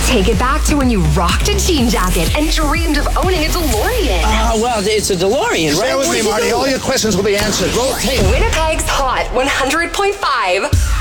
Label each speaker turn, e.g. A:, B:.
A: Take it back to when you rocked a jean jacket and dreamed of owning a DeLorean.
B: Well, it's a DeLorean, right?
C: Stay with me, Marty. All your questions will be answered. Roll tape.
A: Winnipeg's Hot 100.5